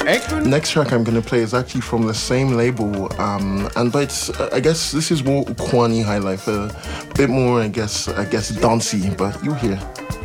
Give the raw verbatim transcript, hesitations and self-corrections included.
Next track I'm gonna play is actually from the same label, um, and but it's, uh, I guess this is more Kwani high life, a bit more, I guess, I guess dancey. But you hear.